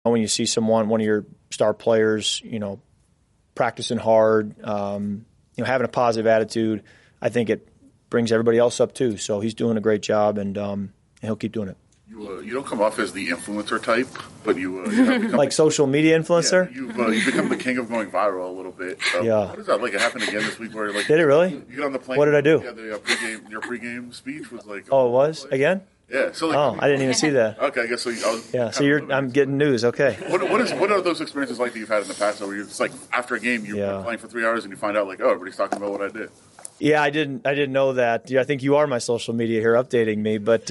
When you see one of your star players, practicing hard, having a positive attitude, I think it brings everybody else up too. So he's doing a great job, and he'll keep doing it. You don't come off as the influencer type, but you have become like social media influencer. Yeah, you've become the king of going viral a little bit. Yeah. What is that like? It happened again this week where did it really? You get on the plane. What did I do? Yeah, your pregame speech was like. Oh, it was again. Yeah. So I didn't even see that. Okay, I guess so. So I'm getting news. Okay. What are those experiences like that you've had in the past? Where you're just like after a game, you're playing for 3 hours and you find out like, oh, everybody's talking about what I did. Yeah, I didn't know that. I think you are my social media here updating me, but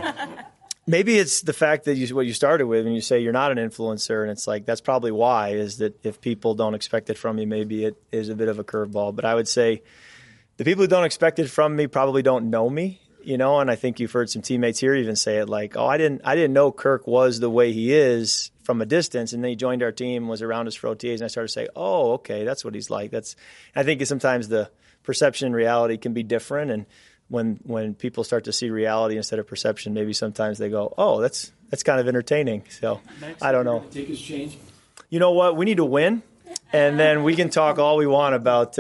maybe it's the fact that what you started with when you say you're not an influencer, and it's like that's probably why, is that if people don't expect it from you, maybe it is a bit of a curveball. But I would say the people who don't expect it from me probably don't know me, and I think you've heard some teammates here even say it like, oh, I didn't know Kirk was the way he is from a distance, and then he joined our team, was around us for OTAs, and I started to say, oh, okay, that's what he's like. I think sometimes the perception and reality can be different, and when people start to see reality instead of perception, maybe sometimes they go, oh, that's kind of entertaining. So I don't know. Take his change. You know what? We need to win, and then we can talk all we want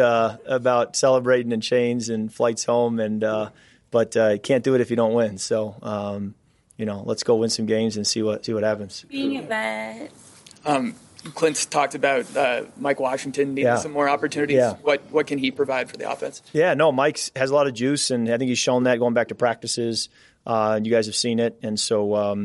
about celebrating and chains and flights home, but you can't do it if you don't win. So let's go win some games and see what happens. Being a vet. Clint's talked about Mike Washington needing some more opportunities. Yeah. What can he provide for the offense? Yeah, no, Mike has a lot of juice, and I think he's shown that going back to practices. You guys have seen it, and so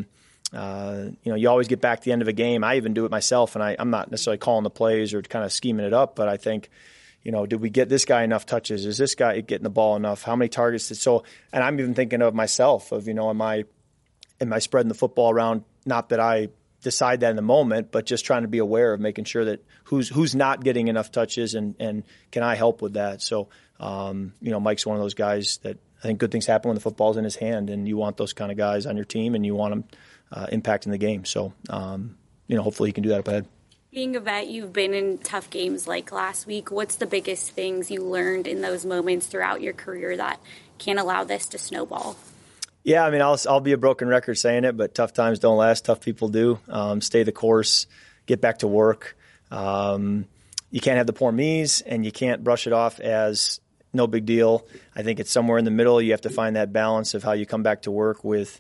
you always get back to the end of a game. I even do it myself, and I'm not necessarily calling the plays or kind of scheming it up, but I think, did we get this guy enough touches? Is this guy getting the ball enough? How many targets? And I'm even thinking of myself of, am I spreading the football around? Not that I decide that in the moment, but just trying to be aware of making sure that who's not getting enough touches and can I help with that? So, Mike's one of those guys that I think good things happen when the football's in his hand, and you want those kind of guys on your team, and you want them impacting the game. So, hopefully he can do that up ahead. Being a vet, you've been in tough games like last week. What's the biggest things you learned in those moments throughout your career that can't allow this to snowball? Yeah, I mean, I'll be a broken record saying it, but tough times don't last. Tough people do. Stay the course, get back to work. You can't have the poor me's, and you can't brush it off as no big deal. I think it's somewhere in the middle. You have to find that balance of how you come back to work with,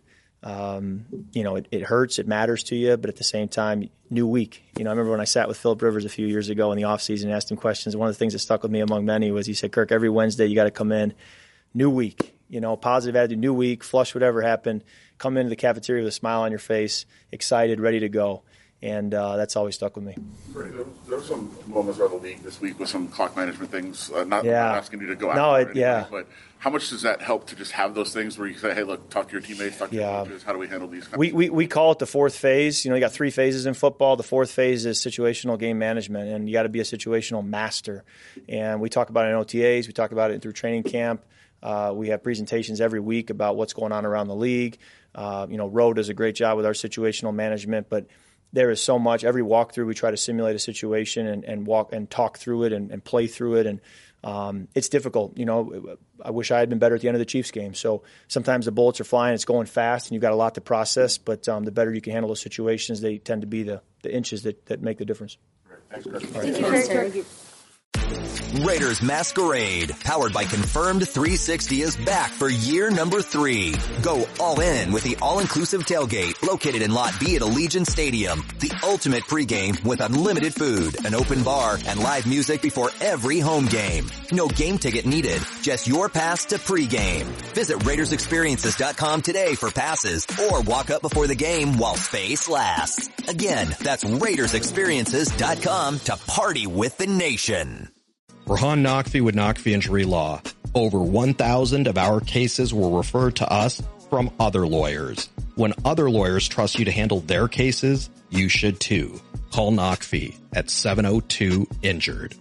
it hurts, it matters to you, but at the same time, new week. I remember when I sat with Phillip Rivers a few years ago in the offseason and asked him questions. One of the things that stuck with me among many was he said, Kirk, every Wednesday you got to come in, new week. Positive attitude, new week, flush whatever happened, come into the cafeteria with a smile on your face, excited, ready to go. And that's always stuck with me. There were some moments around the league this week with some clock management things, not asking you to go out. But how much does that help to just have those things where you say, hey, look, talk to your teammates, talk to your coaches, how do we handle these kinds of things? We call it the fourth phase. You got 3 phases in football. The fourth phase is situational game management, and you got to be a situational master. And we talk about it in OTAs. We talk about it through training camp. We have presentations every week about what's going on around the league. Roe does a great job with our situational management, but there is so much. Every walkthrough, we try to simulate a situation and walk and talk through it and play through it. And it's difficult. I wish I had been better at the end of the Chiefs game. So sometimes the bullets are flying, it's going fast, and you've got a lot to process. But the better you can handle those situations, they tend to be the inches that make the difference. Thanks, Chris. Thank you. Raiders Masquerade, powered by Confirmed 360, is back for year number 3. Go all in with the all-inclusive tailgate located in Lot B at Allegiant Stadium. The ultimate pregame with unlimited food, an open bar, and live music before every home game. No game ticket needed, just your pass to pregame. Visit RaidersExperiences.com today for passes or walk up before the game while space lasts. Again, that's RaidersExperiences.com to party with the nation. Rahan Naqvi with Naqvi Injury Law. Over 1,000 of our cases were referred to us from other lawyers. When other lawyers trust you to handle their cases, you should too. Call Naqvi at 702-INJURED.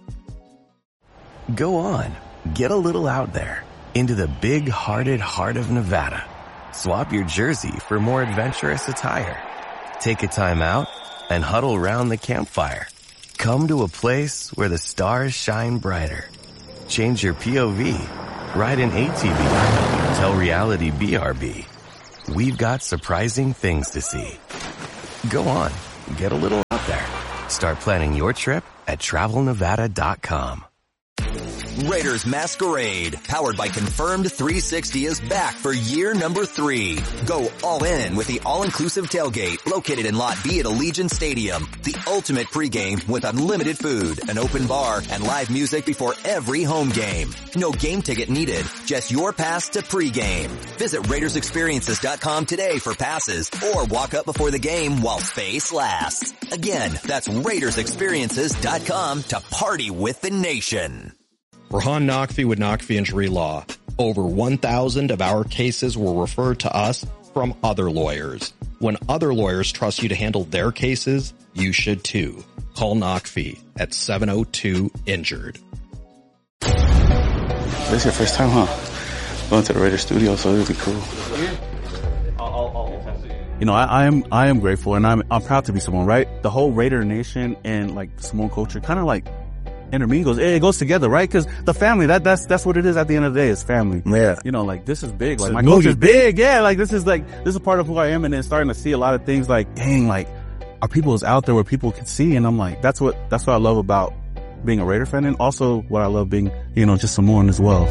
Go on. Get a little out there into the big-hearted heart of Nevada. Swap your jersey for more adventurous attire. Take a time out and huddle around the campfire. Come to a place where the stars shine brighter. Change your POV. Ride an ATV. Tell reality BRB. We've got surprising things to see. Go on. get a little out there. Start planning your trip at TravelNevada.com. Raiders Masquerade, powered by Confirmed 360, is back for year number 3. Go all in with the all-inclusive tailgate located in Lot B at Allegiant Stadium. The ultimate pregame with unlimited food, an open bar, and live music before every home game. No game ticket needed, just your pass to pregame. Visit RaidersExperiences.com today for passes or walk up before the game while space lasts. Again, that's RaidersExperiences.com to party with the nation. Rahan Naqvi with Naqvi Injury Law. Over 1,000 of our cases were referred to us from other lawyers. When other lawyers trust you to handle their cases, you should too. Call Naqvi at 702-INJURED. This is your first time, huh? Going to the Raiders studio, so it'll be cool. You know, I am grateful, and I'm proud to be Samoan, right? The whole Raider Nation and like the Samoan culture kind of like intermingles. It goes together, right? Because the family, that's what it is at the end of the day. It's family. Yeah. You know, like this is big. Like my culture's big. Yeah. Like this is a part of who I am, and then starting to see a lot of things like, dang, like our people is out there where people can see, and I'm like, that's what I love about being a Raider fan, and also what I love being, you know, just Samoan as well.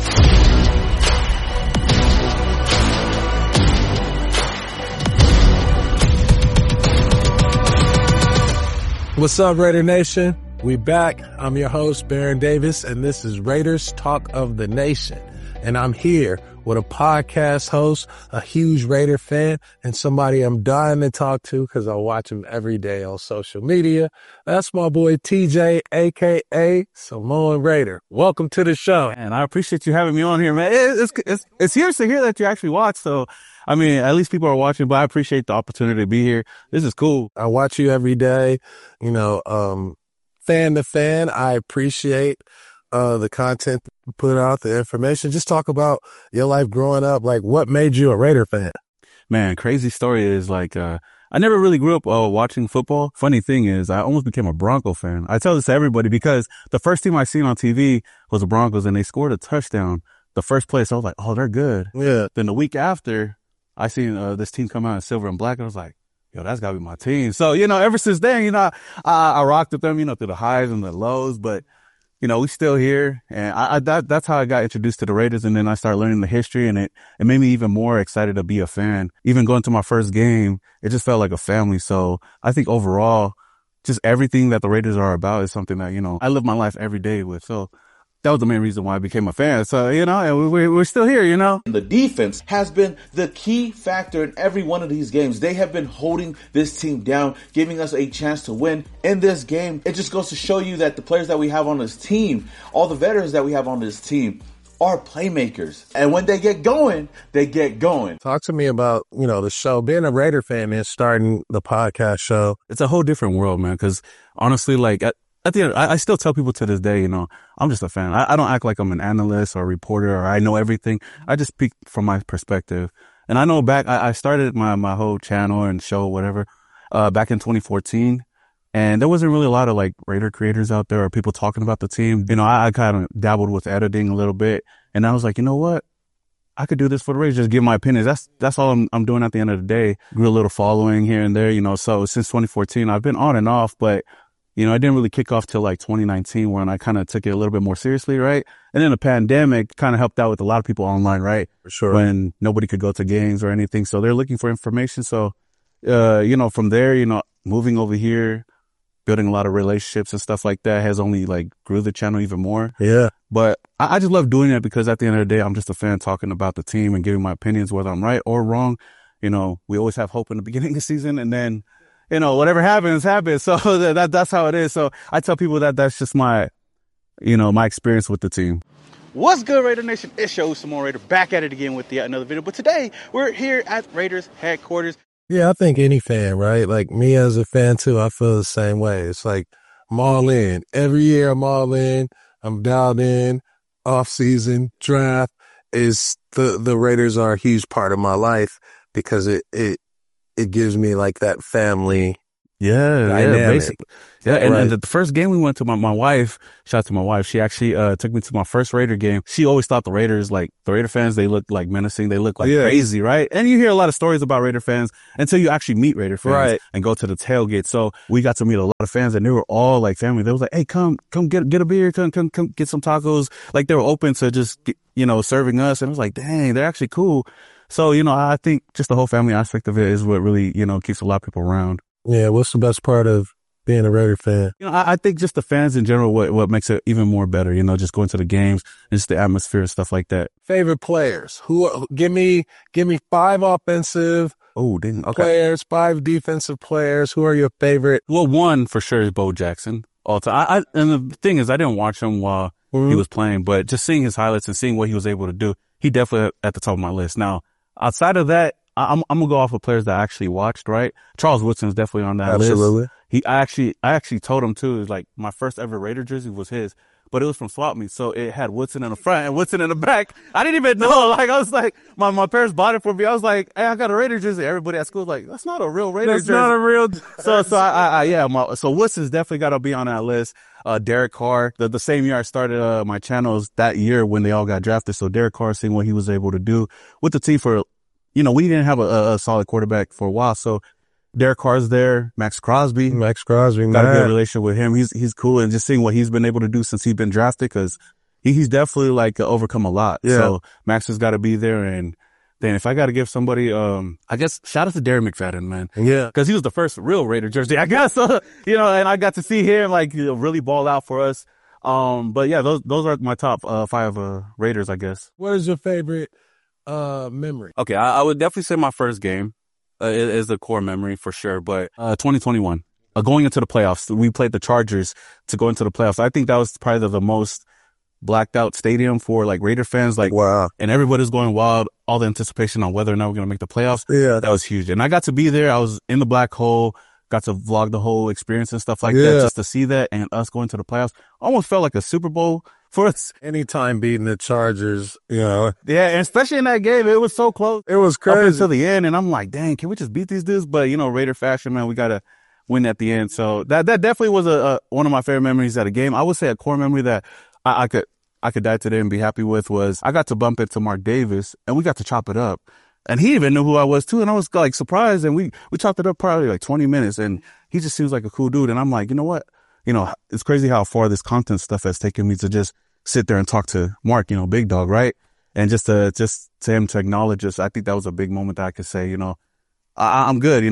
What's up, Raider Nation? We back. I'm your host, Baron Davis, and this is Raiders Talk of the Nation. And I'm here with a podcast host, a huge Raider fan, and somebody I'm dying to talk to because I watch him every day on social media. That's my boy TJ, aka Samoan Raider. Welcome to the show. And I appreciate you having me on here, man. It's here to hear that you actually watch. So, I mean, at least people are watching, but I appreciate the opportunity to be here. This is cool. I watch you every day, you know, fan to fan. I appreciate the content you put out, the information. Just talk about your life growing up. Like, what made you a Raider fan? Man, crazy story is like, I never really grew up watching football. Funny thing is, I almost became a Bronco fan. I tell this to everybody because the first team I seen on TV was the Broncos, and they scored a touchdown the first play. So I was like, oh, they're good. Yeah. Then the week after, I seen this team come out in silver and black, and I was like, yo, that's gotta be my team. So, you know, ever since then, you know, I rocked with them, you know, through the highs and the lows, but, you know, we still here. And that's how I got introduced to the Raiders. And then I started learning the history, and it made me even more excited to be a fan. Even going to my first game, it just felt like a family. So I think overall, just everything that the Raiders are about is something that, you know, I live my life every day with. So that was the main reason why I became a fan. So, you know, and we're still here, you know. The defense has been the key factor in every one of these games. They have been holding this team down, giving us a chance to win in this game. It just goes to show you that the players that we have on this team, all the veterans that we have on this team, are playmakers. And when they get going, they get going. Talk to me about, you know, the show. Being a Raider fan and starting the podcast show. It's a whole different world, man, because honestly, like, at the end, I still tell people to this day, you know, I'm just a fan. I don't act like I'm an analyst or a reporter or I know everything. I just speak from my perspective. And I know I started my whole channel and show, whatever, back in 2014. And there wasn't really a lot of like Raider creators out there or people talking about the team. You know, I kind of dabbled with editing a little bit, and I was like, you know what? I could do this for the Raiders, just give my opinions. That's all I'm doing at the end of the day. Grew a little following here and there, you know, so since 2014, I've been on and off, but you know, I didn't really kick off till like 2019 when I kind of took it a little bit more seriously, right? And then the pandemic kind of helped out with a lot of people online, right? For sure. When nobody could go to games or anything. So they're looking for information. So, you know, from there, you know, moving over here, building a lot of relationships and stuff like that has only like grew the channel even more. Yeah. But I just love doing it because at the end of the day, I'm just a fan talking about the team and giving my opinions, whether I'm right or wrong. You know, we always have hope in the beginning of the season, and then, you know, whatever happens. So that's how it is. So I tell people that that's just my, you know, my experience with the team. What's good, Raider Nation? It's your Samoan Raider back at it again with yet another video. But today we're here at Raiders headquarters. Yeah, I think any fan, right? Like me as a fan too, I feel the same way. It's like I'm all in. Every year I'm all in. I'm dialed in. Off season, draft is the Raiders are a huge part of my life because it gives me like that family, dynamic. And the first game we went to, my wife, shout out to my wife, she actually took me to my first Raider game. She always thought the Raider fans, they look like menacing, they look like crazy, right? And you hear a lot of stories about Raider fans until you actually meet Raider fans and go to the tailgate. So we got to meet a lot of fans, and they were all like family. They was like, hey, come get a beer, come get some tacos. Like, they were open to just, serving us. And it was like, dang, they're actually cool. So, I think just the whole family aspect of it is what really, keeps a lot of people around. Yeah. What's the best part of being a Raider fan? I think just the fans in general, what makes it even more better, just going to the games and just the atmosphere and stuff like that. Favorite players? Give me 5 offensive players, 5 defensive players. Who are your favorite? Well, one for sure is Bo Jackson all time. And the thing is, I didn't watch him while he was playing, but just seeing his highlights and seeing what he was able to do, he definitely at the top of my list. Now, outside of that, I'm gonna go off of players that I actually watched, right? Charles Woodson is definitely on that list. I actually told him too, is like my first ever Raider jersey was his, but it was from Swap Meet. So it had Woodson in the front and Woodson in the back. I didn't even know. Like, I was like, my parents bought it for me. I was like, hey, I got a Raider jersey. Everybody at school was like, that's not a real Raider jersey. That's not a real. So Woodson's definitely got to be on that list. Derek Carr, the same year I started, my channels, that year when they all got drafted. So Derek Carr, seeing what he was able to do with the team for, we didn't have a solid quarterback for a while. So Derek Carr's there. Max Crosby, got a good relationship with him. He's cool, and just seeing what he's been able to do since he's been drafted, because he's definitely like overcome a lot. Yeah. So Max has got to be there. And then if I got to give somebody, I guess shout out to Darren McFadden, man. Yeah, because he was the first real Raider jersey, I guess. And I got to see him really ball out for us. But yeah, those are my top 5 Raiders, I guess. What is your favorite memory? Okay, I would definitely say my first game is a core memory for sure. But 2021, going into the playoffs, we played the Chargers to go into the playoffs. I think that was probably the most blacked out stadium for like Raider fans. Like, wow. And everybody's going wild. All the anticipation on whether or not we're going to make the playoffs. Yeah. That was huge. And I got to be there. I was in the black hole, got to vlog the whole experience and stuff like that, just to see that and us going to the playoffs. Almost felt like a Super Bowl for us. Anytime beating the Chargers, Yeah, and especially in that game, it was so close. It was crazy. Up until the end, and I'm like, dang, can we just beat these dudes? But, Raider fashion, man, we got to win at the end. So that definitely was one of my favorite memories at a game. I would say a core memory that I could die today and be happy with was I got to bump into Mark Davis, and we got to chop it up. And he even knew who I was too, and I was like surprised, and we chopped it up probably like 20 minutes, and he just seems like a cool dude. And I'm like, you know what? It's crazy how far this content stuff has taken me to just sit there and talk to Mark, big dog, right? And just to him to acknowledge us, I think that was a big moment that I could say, I'm good.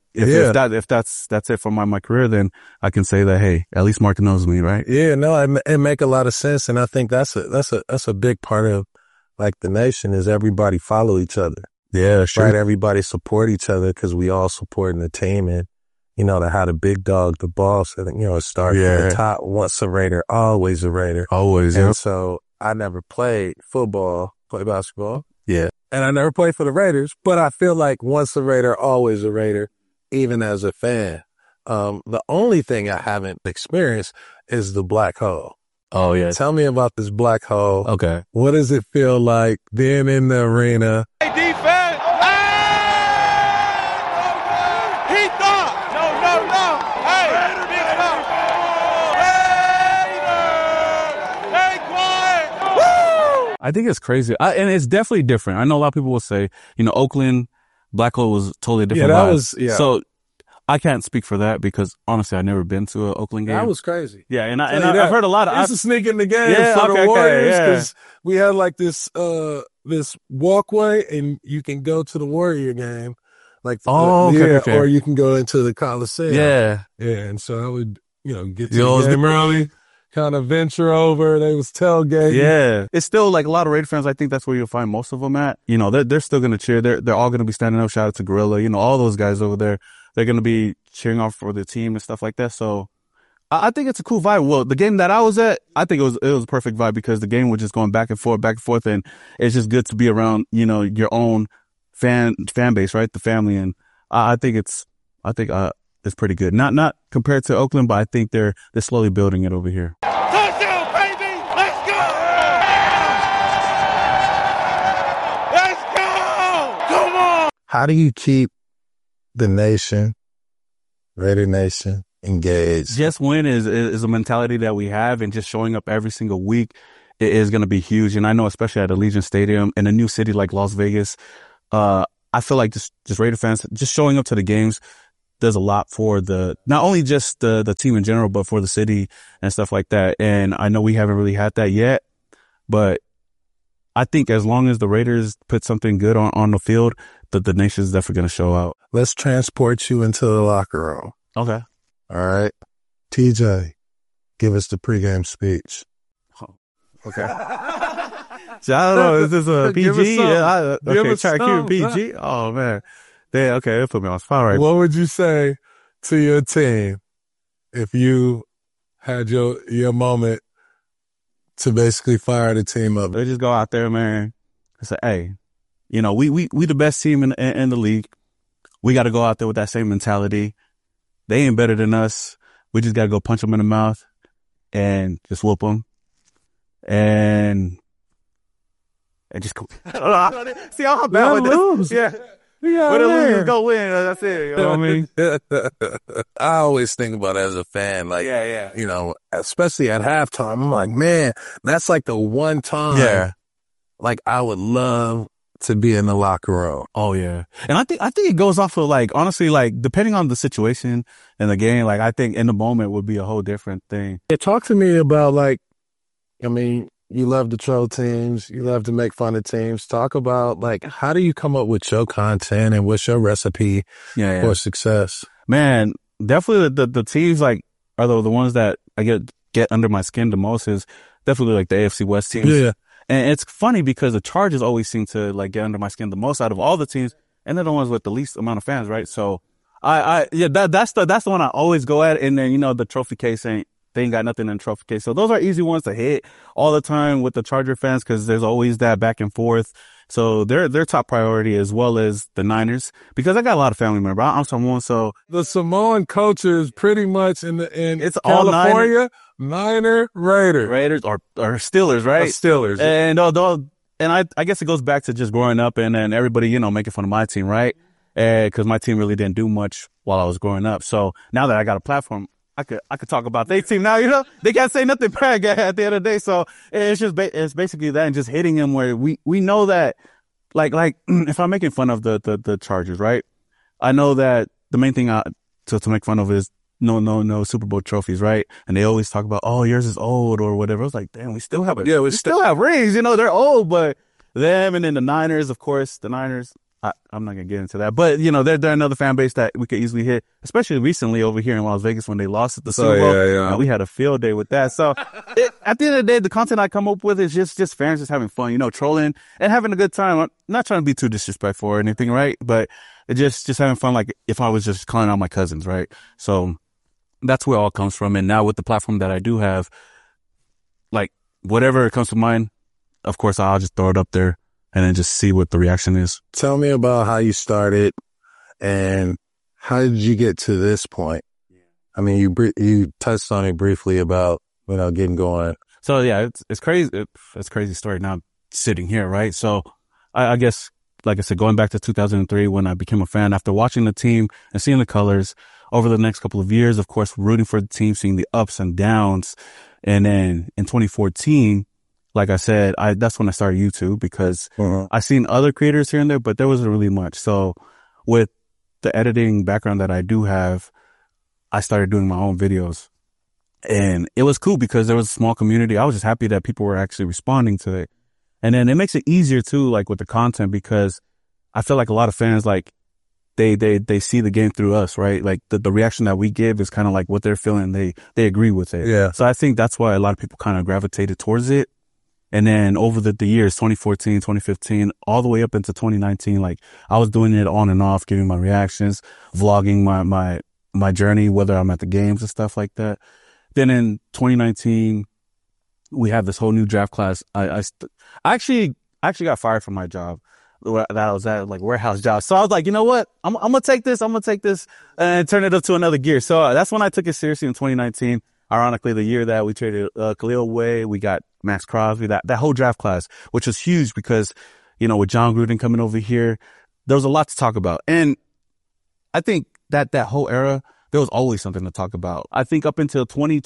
If that's it for my career, then I can say that, hey, at least Mark knows me, right? Yeah, no, it make a lot of sense, and I think that's a big part of like the nation is everybody follow each other. Yeah, sure. Right, everybody support each other because we all supporting the team, and to how the big dog, the boss, start from the top. Once a Raider, always a Raider. Always, and so I never played basketball. Yeah. And I never played for the Raiders, but I feel like once a Raider, always a Raider, even as a fan. The only thing I haven't experienced is the black hole. Oh, yeah. Tell me about this black hole. Okay. What does it feel like being in the arena? Hey, defense! He thought! No! Hey! Big up! Raider! Hey, quiet! Woo! I think it's crazy. And it's definitely different. I know a lot of people will say, Oakland, black hole was totally different. So I can't speak for that because honestly, I've never been to an Oakland game. That was crazy. Yeah, and I've heard a lot of. I used to sneak in the game for the Warriors because we had like this walkway, and you can go to the Warrior game, like or you can go into the Coliseum. Yeah, and so I would get to the game early, kind of venture over. They was tailgating. Yeah, it's still like a lot of Raider fans. I think that's where you'll find most of them at. They're still gonna cheer. They're all gonna be standing up. Shout out to Gorilla. All those guys over there. They're going to be cheering off for the team and stuff like that. So I think it's a cool vibe. Well, the game that I was at, I think it was a perfect vibe because the game was just going back and forth. And it's just good to be around, your own fan base, right? The family. And I think it's pretty good. Not compared to Oakland, but I think they're slowly building it over here. Touchdown, baby! Let's go! Let's go! Come on! How do you keep the nation Raider Nation, engaged. Just win is a mentality that we have, and just showing up every single week is going to be huge. And I know, especially at Allegiant Stadium in a new city like Las Vegas, I feel like just Raider fans, just showing up to the games does a lot for not only just the team in general, but for the city and stuff like that. And I know we haven't really had that yet, but I think as long as the Raiders put something good on the field, the nation's definitely going to show out. Let's transport you into the locker room. Okay. All right. TJ, give us the pregame speech. Oh, okay. So I don't know. Is this a PG? Yeah, okay, try to keep it PG. Oh, man. Okay, that put me on spot right. What would you say to your team if you had your moment to basically fire the team up? They just go out there, man, and say, hey, you know, we the best team in the league. We got to go out there with that same mentality. They ain't better than us. We just got to go punch them in the mouth and just whoop them. And just go. See how bad with this? Yeah. Yeah, when the losers go win, that's it. You know what I mean? I always think about it as a fan, like, you know, especially at halftime. I'm like, man, that's like the one time. Yeah. Like, I would love to be in the locker room. Oh yeah, and I think it goes off of, like, honestly, like, depending on the situation in the game. Like, I think in the moment would be a whole different thing. Yeah, talk to me about, like, I mean, you love to troll teams. You love to make fun of teams. Talk about, like, how do you come up with your content and what's your recipe for success? Man, definitely the teams, like, are the ones that I get under my skin the most is definitely, like, the AFC West teams. Yeah. And it's funny because the Chargers always seem to, like, get under my skin the most out of all the teams, and they're the ones with the least amount of fans, right? So that's the one I always go at. And then, you know, the trophy case they ain't got nothing in the trophy case. So those are easy ones to hit all the time with the Charger fans, because there's always that back and forth. So they're top priority, as well as the Niners, because I got a lot of family members. I'm Samoan, so the Samoan culture is pretty much in it's California, Niner, Raiders or Steelers, right? Steelers. And I guess it goes back to just growing up and then everybody, you know, making fun of my team, right? Because my team really didn't do much while I was growing up. So now that I got a platform, I could talk about their team now, you know? They can't say nothing bad at the end of the day. So it's basically that, and just hitting them where we know that, like if I'm making fun of the Chargers, right? I know that the main thing to make fun of is no Super Bowl trophies, right? And they always talk about, oh, yours is old or whatever. I was like, damn, we still have we still have rings, you know? They're old, but them, and then the Niners, of course, the Niners. I'm not going to get into that, but, you know, they're another fan base that we could easily hit, especially recently over here in Las Vegas when they lost at the Super Bowl. Yeah. We had a field day with that. So at the end of the day, the content I come up with is just fans just having fun, you know, trolling and having a good time. I'm not trying to be too disrespectful or anything, right? But just having fun, like if I was just calling out my cousins, right? So that's where it all comes from. And now with the platform that I do have, like whatever comes to mind, of course, I'll just throw it up there and then just see what the reaction is. Tell me about how you started and how did you get to this point? I mean, you touched on it briefly about, you know, getting going. So yeah, it's crazy. It's a crazy story now sitting here, right? So I guess, like I said, going back to 2003 when I became a fan, after watching the team and seeing the colors over the next couple of years, of course, rooting for the team, seeing the ups and downs. And then in 2014, like I said, that's when I started YouTube, because I seen other creators here and there, but there wasn't really much. So with the editing background that I do have, I started doing my own videos, and it was cool because there was a small community. I was just happy that people were actually responding to it. And then it makes it easier too, like with the content, because I feel like a lot of fans, like they see the game through us, right? Like the reaction that we give is kind of like what they're feeling. They agree with it. Yeah. So I think that's why a lot of people kind of gravitated towards it. And then over the years, 2014, 2015, all the way up into 2019, like I was doing it on and off, giving my reactions, vlogging my journey, whether I'm at the games and stuff like that. Then in 2019, we have this whole new draft class. I actually got fired from my job that I was at, like warehouse job. So I was like, you know what? I'm going to take this and turn it up to another gear. So that's when I took it seriously in 2019. Ironically, the year that we traded Khalil Way, we got Max Crosby, that whole draft class, which was huge because, you know, with John Gruden coming over here, there was a lot to talk about. And I think that whole era there was always something to talk about. I think up until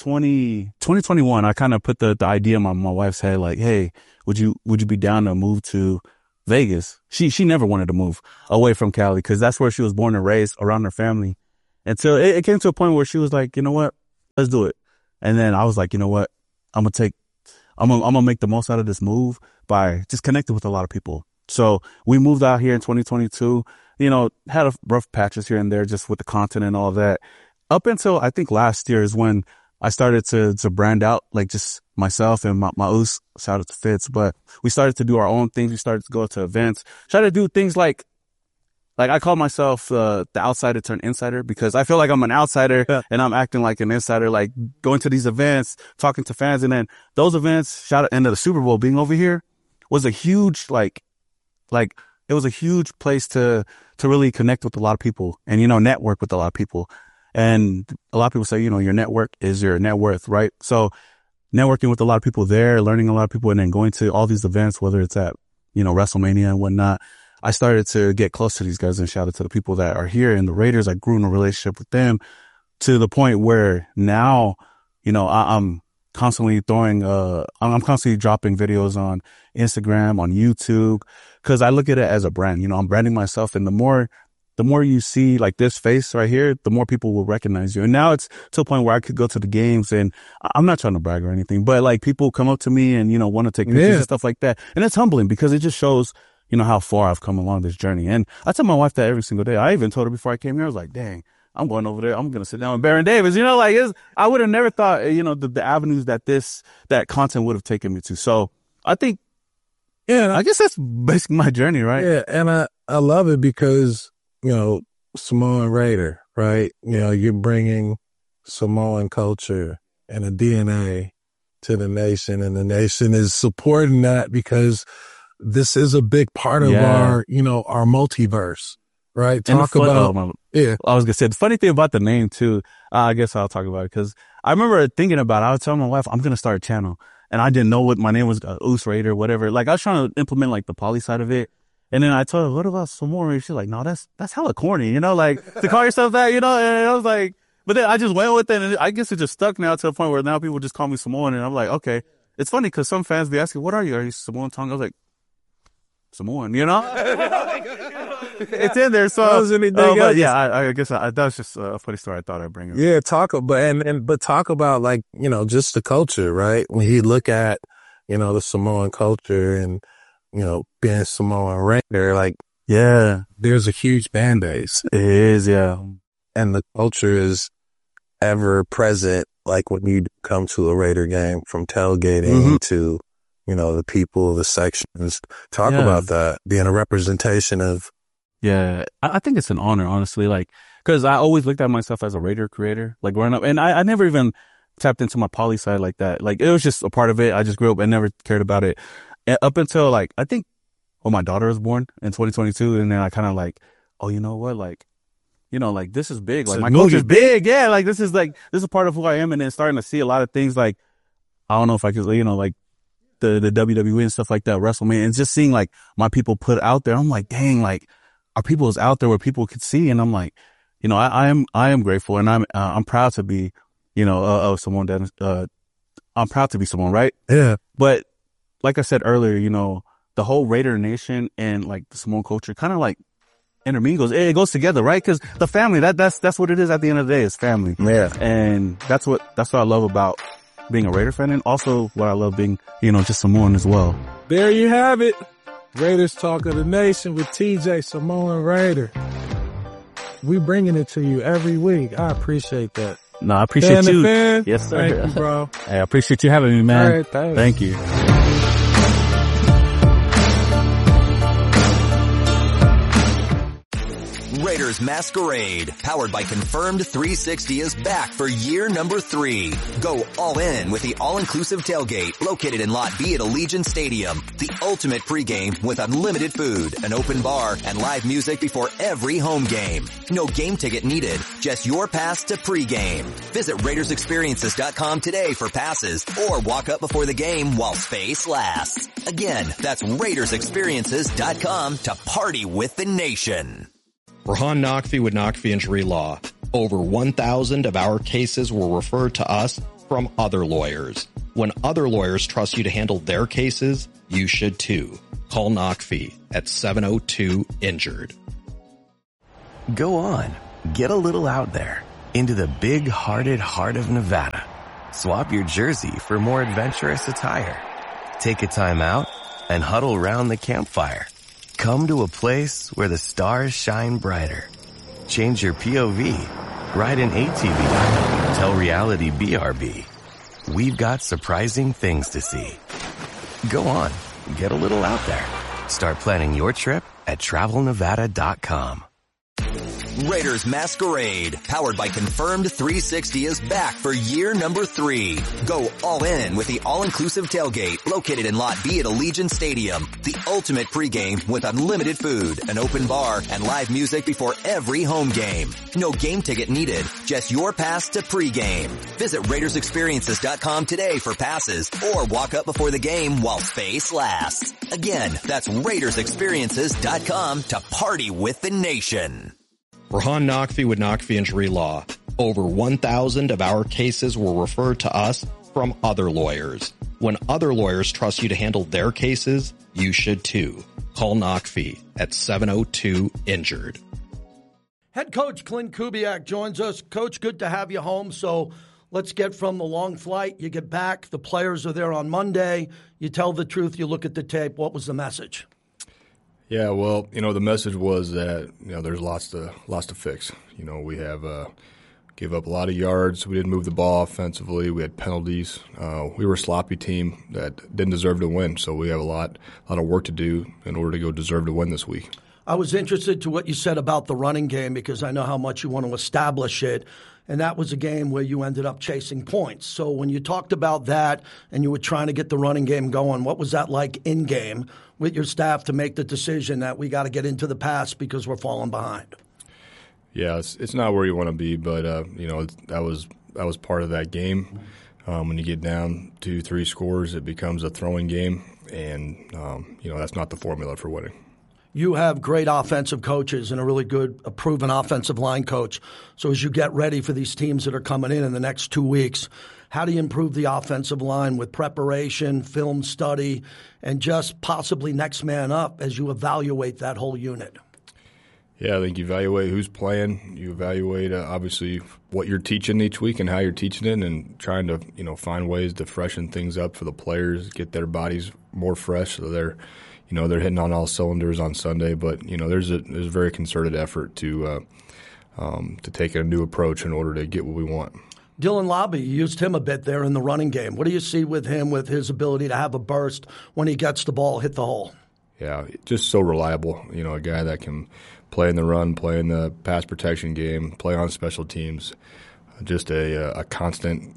2021, I kind of put the idea in my wife's head, like, hey, would you be down to move to Vegas? She never wanted to move away from Cali because that's where she was born and raised around her family. Until it came to a point where she was like, you know what, let's do it. And then I was like, you know what, I'm gonna make the most out of this move by just connecting with a lot of people. So we moved out here in 2022, you know, had a rough patches here and there just with the content and all of that. Up until I think last year is when I started to brand out, like just myself and my Us, shout out to Fitz, but we started to do our own things. We started to go to events, try to do things like I call myself the outsider turned insider because I feel like I'm an outsider and I'm acting like an insider, like going to these events, talking to fans. And then those events, shout out into the Super Bowl being over here was a huge, like it was a huge place to really connect with a lot of people and, you know, network with a lot of people. And a lot of people say, you know, your network is your net worth, right? So networking with a lot of people there, learning a lot of people, and then going to all these events, whether it's at, you know, WrestleMania and whatnot, I started to get close to these guys and shout out to the people that are here in the Raiders. I grew in a relationship with them to the point where now, you know, I'm constantly I'm constantly dropping videos on Instagram, on YouTube, because I look at it as a brand. You know, I'm branding myself, and the more you see like this face right here, the more people will recognize you. And now it's to a point where I could go to the games, and I'm not trying to brag or anything, but like people come up to me and, you know, want to take pictures and stuff like that. And it's humbling because it just shows, you know, how far I've come along this journey. And I tell my wife that every single day. I even told her before I came here, I was like, dang, I'm going over there. I'm going to sit down with Baron Davis. You know, like I would have never thought, you know, the avenues that content would have taken me to. So I think, yeah, I guess that's basically my journey, right? Yeah. And I love it because, you know, Samoan Raider, right? You know, you're bringing Samoan culture and a DNA to the nation, and the nation is supporting that because this is a big part of our, you know, our multiverse, right? Talk about, I was gonna say the funny thing about the name too. I guess I'll talk about it because I remember thinking about it. I was telling my wife, I'm gonna start a channel, and I didn't know what my name was, Us Raider, whatever. Like I was trying to implement like the poly side of it, and then I told her, what about Samoan? She's like, no, that's hella corny, you know, like to call yourself that, you know. And I was like, but then I just went with it, and I guess it just stuck now to the point where now people just call me Samoan, and I'm like, okay. It's funny because some fans be asking, what are you? Are you Samoan tongue? I was like, Samoan, you know? It's in there. So, but yeah, I guess that was just a funny story I thought I'd bring up. Yeah, talk about like, you know, just the culture, right? When you look at, you know, the Samoan culture and, you know, being Samoan Raider, like, yeah, there's a huge fan base. It is, yeah. And the culture is ever present, like when you come to a Raider game, from tailgating to, you know, the people, the sections. Talk about that, being a representation of. Yeah, I think it's an honor, honestly, like, because I always looked at myself as a Raider creator, like growing up, and I never even tapped into my poly side like that. Like, it was just a part of it. I just grew up and never cared about it. And up until, like, I think when my daughter was born in 2022, and then I kind of like, oh, you know what, like, you know, like, this is big. Like, my culture's big. Yeah, like, this is a part of who I am, and then starting to see a lot of things, like, I don't know if I could, you know, like, the WWE and stuff like that, WrestleMania, and just seeing, like, my people put out there, I'm like, dang, like, our people is out there where people could see, and I'm like, you know, I am grateful, and I'm proud to be, you know, someone that, I'm proud to be someone, right? Yeah. But like I said earlier, you know, the whole Raider Nation and like the Samoan culture kind of like intermingles. It goes together, right? Because the family, that's what it is at the end of the day, is family. Yeah. And that's what I love about being a Raider fan, and also what I love being, you know, just Samoan as well. There you have it. Raiders Talk of the Nation with TJ, Samoan Raider. We bringing it to you every week. I appreciate that. No, I appreciate you. Fan. Yes, sir. Thank you, bro. Hey, I appreciate you having me, man. All right, thanks. Thank you. Raiders Masquerade, powered by Confirmed 360, is back for year number 3. Go all in with the all-inclusive tailgate located in Lot B at Allegiant Stadium. The ultimate pregame with unlimited food, an open bar, and live music before every home game. No game ticket needed, just your pass to pregame. Visit RaidersExperiences.com today for passes, or walk up before the game while space lasts. Again, that's RaidersExperiences.com to party with the nation. Rahan Naqvi with Naqvi Injury Law. Over 1,000 of our cases were referred to us from other lawyers. When other lawyers trust you to handle their cases, you should too. Call NOCFI at 702-INJURED. Go on. Get a little out there into the big-hearted heart of Nevada. Swap your jersey for more adventurous attire. Take a time out and huddle around the campfire. Come to a place where the stars shine brighter. Change your POV. Ride an ATV. Tell reality BRB. We've got surprising things to see. Go on. Get a little out there. Start planning your trip at TravelNevada.com. Raiders Masquerade, powered by Confirmed 360, is back for year number 3. Go all in with the all-inclusive tailgate located in Lot B at Allegiant Stadium. The ultimate pregame with unlimited food, an open bar, and live music before every home game. No game ticket needed, just your pass to pregame. Visit RaidersExperiences.com today for passes or walk up before the game while space lasts. Again, that's RaidersExperiences.com to party with the nation. Rahan Naqvi with Naqvi Injury Law. Over 1,000 of our cases were referred to us from other lawyers. When other lawyers trust you to handle their cases, you should too. Call Naqvi at 702-INJURED. Head coach Clint Kubiak joins us. Coach, good to have you home. So let's get from the long flight. You get back. The players are there on Monday. You tell the truth. You look at the tape. What was the message? Yeah, well, the message was that, there's lots to fix. We have gave up a lot of yards. We didn't move the ball offensively. We had penalties. We were a sloppy team that didn't deserve to win. So we have a lot of work to do in order to go deserve to win this week. I was interested to what you said about the running game because I know how much you want to establish it. And that was a game where you ended up chasing points. So when you talked about that and you were trying to get the running game going, what was that like in game with your staff to make the decision that we got to get into the pass because we're falling behind? Yeah, it's not where you want to be, but that was part of that game. When you get down 2-3 scores, it becomes a throwing game, and that's not the formula for winning. You have great offensive coaches and a proven offensive line coach. So as you get ready for these teams that are coming in the next 2 weeks, how do you improve the offensive line with preparation, film study, and just possibly next man up as you evaluate that whole unit? Yeah, I think you evaluate who's playing. You evaluate, obviously, what you're teaching each week and how you're teaching it and trying to, find ways to freshen things up for the players, get their bodies more fresh so they're hitting on all cylinders on Sunday, but there's a very concerted effort to take a new approach in order to get what we want. Dylan Lobby, you used him a bit there in the running game. What do you see with him with his ability to have a burst when he gets the ball, hit the hole? Yeah, just so reliable. A guy that can play in the run, play in the pass protection game, play on special teams. Just a constant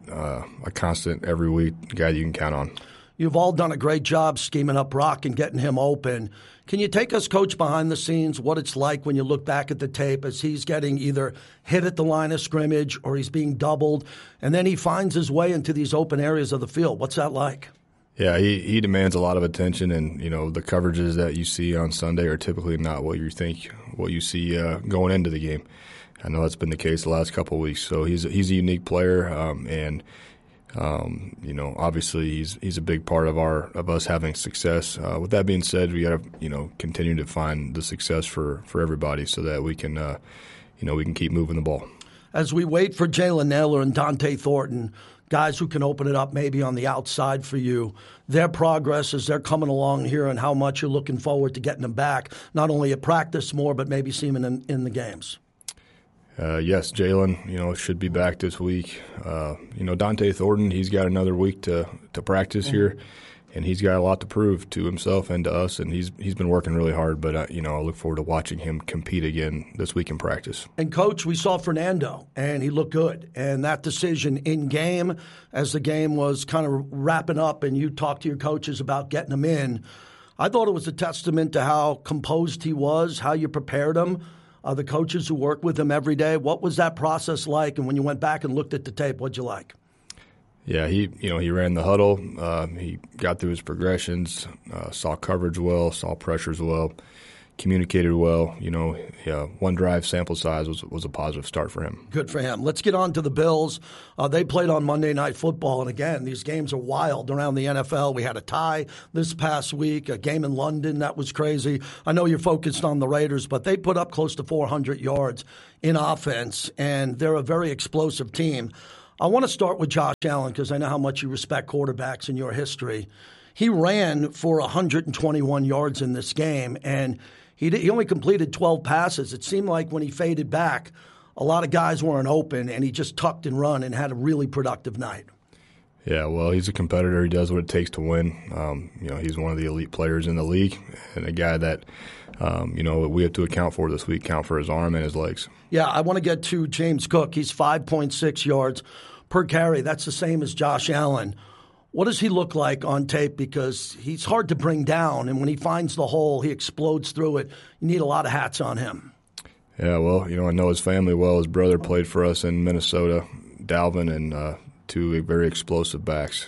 every week guy you can count on. You've all done a great job scheming up Brock and getting him open. Can you take us, Coach, behind the scenes, what it's like when you look back at the tape as he's getting either hit at the line of scrimmage or he's being doubled, and then he finds his way into these open areas of the field? What's that like? Yeah, he demands a lot of attention, and the coverages that you see on Sunday are typically not what you see going into the game. I know that's been the case the last couple of weeks. So he's a unique player, and obviously he's a big part of us having success. With that being said, we got to continue to find the success for everybody so that we can we can keep moving the ball. As we wait for Jalen Nailor and Dante Thornton, guys who can open it up maybe on the outside for you, their progress as they're coming along here and how much you're looking forward to getting them back, not only at practice more, but maybe seeing them in the games. Yes, Jalen, should be back this week. Dante Thornton, he's got another week to practice here, and he's got a lot to prove to himself and to us, and he's been working really hard. But I look forward to watching him compete again this week in practice. And Coach, we saw Fernando, and he looked good. And that decision in game, as the game was kind of wrapping up, and you talked to your coaches about getting him in, I thought it was a testament to how composed he was, how you prepared him. The coaches who work with him every day, what was that process like? And when you went back and looked at the tape, what'd you like? Yeah, he ran the huddle. He got through his progressions, saw coverage well, saw pressures well. communicated well. One drive sample size was a positive start for him. Good for him. Let's get on to the Bills. They played on Monday Night Football, and again, these games are wild around the NFL. We had a tie this past week, a game in London that was crazy. I know you're focused on the Raiders, but they put up close to 400 yards in offense, and they're a very explosive team. I want to start with Josh Allen because I know how much you respect quarterbacks in your history. He ran for 121 yards in this game, and he only completed 12 passes. It seemed like when he faded back, a lot of guys weren't open, and he just tucked and run and had a really productive night. Yeah, well, he's a competitor. He does what it takes to win. He's one of the elite players in the league, and a guy that, we have to account for this week, count for his arm and his legs. Yeah, I want to get to James Cook. He's 5.6 yards per carry. That's the same as Josh Allen. What does he look like on tape? Because he's hard to bring down, and when he finds the hole, he explodes through it. You need a lot of hats on him. Yeah, well, I know his family well. His brother played for us in Minnesota, Dalvin, and two very explosive backs.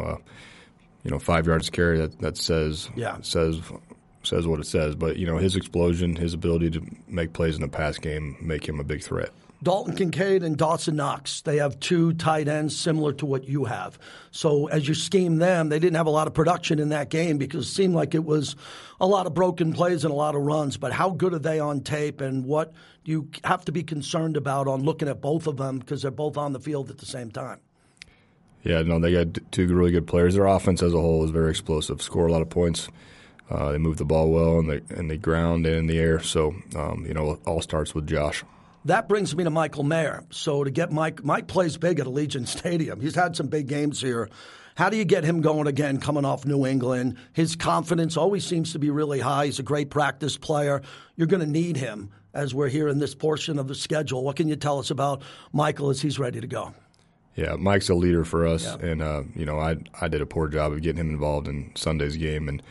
5 yards carry that says what it says. But his explosion, his ability to make plays in the pass game, make him a big threat. Dalton Kincaid and Dawson Knox, they have two tight ends similar to what you have. So as you scheme them, they didn't have a lot of production in that game because it seemed like it was a lot of broken plays and a lot of runs. But how good are they on tape, and what do you have to be concerned about on looking at both of them because they're both on the field at the same time? Yeah, no, they got two really good players. Their offense as a whole is very explosive, score a lot of points. They move the ball well in the ground and in the air. So, it all starts with Josh. That brings me to Michael Mayer. So to get Mike plays big at Allegiant Stadium. He's had some big games here. How do you get him going again coming off New England? His confidence always seems to be really high. He's a great practice player. You're going to need him as we're here in this portion of the schedule. What can you tell us about Michael as he's ready to go? Yeah, Mike's a leader for us, and I did a poor job of getting him involved in Sunday's game, and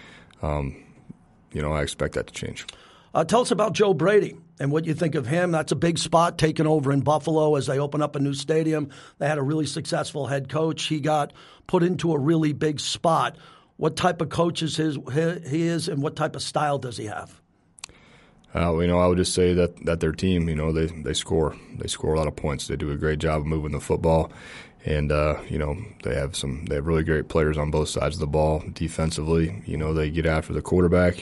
I expect that to change. Tell us about Joe Brady and what you think of him. That's a big spot taken over in Buffalo as they open up a new stadium. They had a really successful head coach. He got put into a really big spot. What type of coach is he is, and what type of style does he have? I would just say that their team, they score. They score a lot of points. They do a great job of moving the football, and they have really great players on both sides of the ball defensively. They get after the quarterback.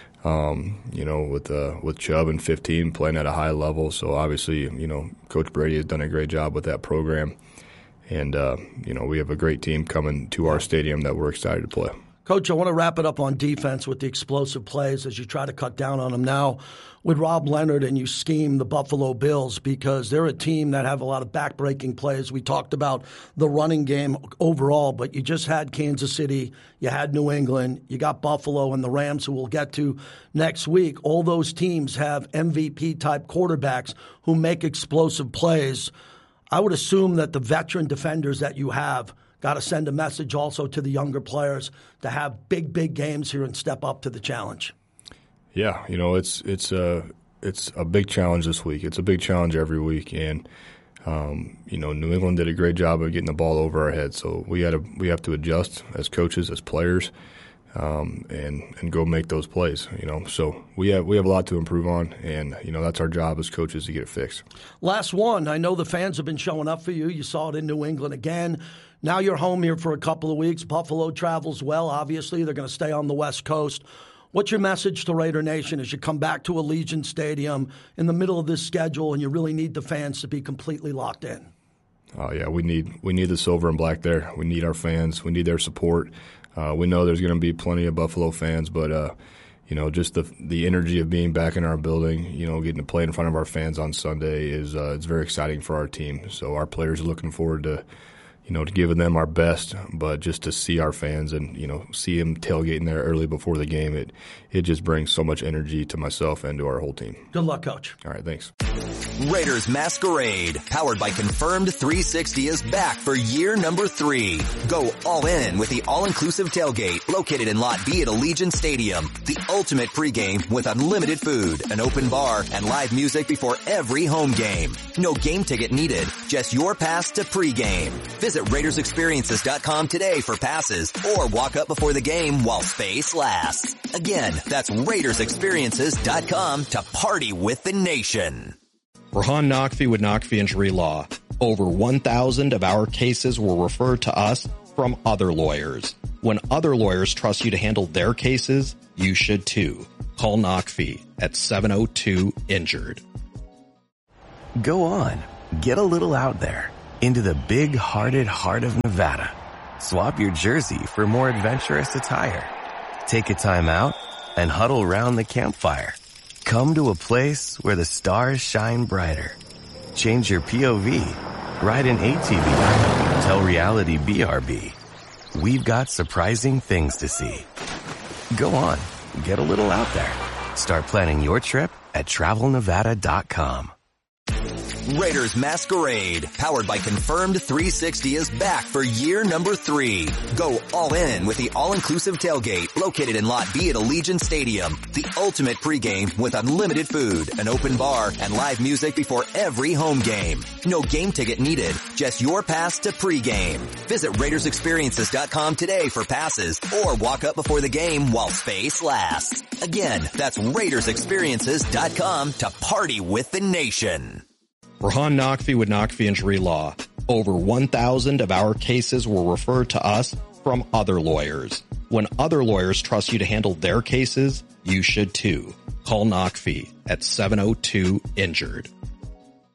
With Chubb and 15 playing at a high level. So obviously, Coach Brady has done a great job with that program. And, we have a great team coming to our stadium that we're excited to play. Coach, I want to wrap it up on defense with the explosive plays as you try to cut down on them now with Rob Leonard and you scheme the Buffalo Bills because they're a team that have a lot of back-breaking plays. We talked about the running game overall, but you just had Kansas City, you had New England, you got Buffalo and the Rams, who we'll get to next week. All those teams have MVP-type quarterbacks who make explosive plays. I would assume that the veteran defenders that you have got to send a message also to the younger players to have big, big games here and step up to the challenge. Yeah, it's a big challenge this week. It's a big challenge every week, and New England did a great job of getting the ball over our heads. So we have to adjust as coaches, as players, and go make those plays. So we have a lot to improve on, and that's our job as coaches to get it fixed. Last one. I know the fans have been showing up for you. You saw it in New England again. Now you're home here for a couple of weeks. Buffalo travels well, obviously. They're going to stay on the West Coast. What's your message to Raider Nation as you come back to Allegiant Stadium in the middle of this schedule and you really need the fans to be completely locked in? Oh, yeah, we need the silver and black there. We need our fans. We need their support. We know there's going to be plenty of Buffalo fans, but just the energy of being back in our building, getting to play in front of our fans on Sunday is it's very exciting for our team. So our players are looking forward to giving them our best, but just to see our fans and, see them tailgating there early before the game, it just brings so much energy to myself and to our whole team. Good luck, Coach. All right, thanks. Raiders Masquerade, powered by Confirmed 360, is back for year number 3. Go all in with the all-inclusive tailgate located in Lot B at Allegiant Stadium. The ultimate pregame with unlimited food, an open bar, and live music before every home game. No game ticket needed, just your pass to pregame. Visit RaidersExperiences.com today for passes or walk up before the game while space lasts. Again, that's RaidersExperiences.com to party with the nation. Rahan Naqvi with Naqvi Injury Law. Over 1,000 of our cases were referred to us from other lawyers. When other lawyers trust you to handle their cases, you should too. Call Naqvi at 702-INJURED. Go on. Get a little out there into the big-hearted heart of Nevada. Swap your jersey for more adventurous attire. Take a time out and huddle around the campfire. Come to a place where the stars shine brighter. Change your POV. Ride an ATV. Tell reality BRB. We've got surprising things to see. Go on. Get a little out there. Start planning your trip at TravelNevada.com. Raiders Masquerade, powered by Confirmed 360, is back for year number 3. Go all in with the all-inclusive tailgate located in Lot B at Allegiant Stadium. The ultimate pregame with unlimited food, an open bar, and live music before every home game. No game ticket needed, just your pass to pregame. Visit RaidersExperiences.com today for passes or walk up before the game while space lasts. Again, that's RaidersExperiences.com to party with the nation. Rahan Naqvi with Naqvi Injury Law. Over 1,000 of our cases were referred to us from other lawyers. When other lawyers trust you to handle their cases, you should too. Call Naqvi at 702-INJURED.